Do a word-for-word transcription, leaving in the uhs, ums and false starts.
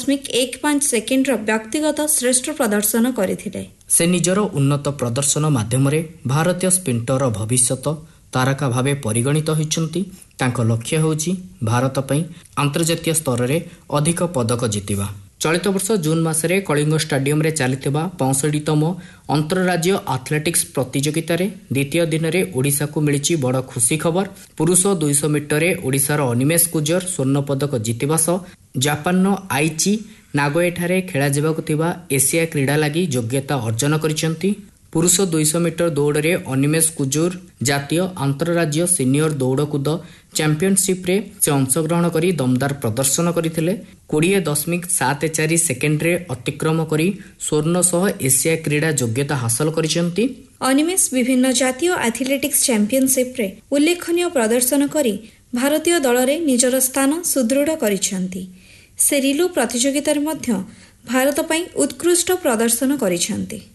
दशमिक एक पांच सेकेंडर व्यक्तिगत श्रेष्ठ प्रदर्शन करथिले। से निजर उन्नत प्रदर्शन माध्यम भारतीय स्पिंटर भविष्यत तारका भावे परिगणित होइछन्ति। तांको लक्ष्य होउछि भारत पई अंतर्जातीय स्तर रे अधिक पदक जितिबा। चलित वर्ष जून मासरे कलिंग स्टाडियम रे चलिथिबा पैंसठतम अंतरराज्य एथलेटिक्स प्रतियोगिता रे द्वितीय दिन में ओडिशा को मिली बड़ खुशी खबर। पुरुष दुई सौ मीटर ओडिशार अनिमेष गुजर स्वर्ण पदक जितिबा सह जापान आइची नागोया खेला जाबाकु थिबा एशिया क्रीडा लगी योग्यता अर्जन करिसेंति। पुरुष दुई सौ मीटर दौड़ रे अनिमेष कुजूर जातीय अंतरराज्य सीनियर दौड़कूद चैंपियनशिप रे से अंशग्रहण करी दमदार प्रदर्शन करथिले। बीस दशमिक सात चार सेकेंड रे अतिक्रम करी स्वर्ण सह एशिया क्रीडा योग्यता हासिल करिसेंति। अनिमेष विभिन्न जातीय एथलेटिक्स चैंपियनशिप रे उल्लेखनीय प्रदर्शन करी भारतीय दल रे निजर स्थान सुदृढ़ करिसेंति। से रिलू प्रतियोगिता रे मध्य भारत पई उत्कृष्ट प्रदर्शन करिसेंति।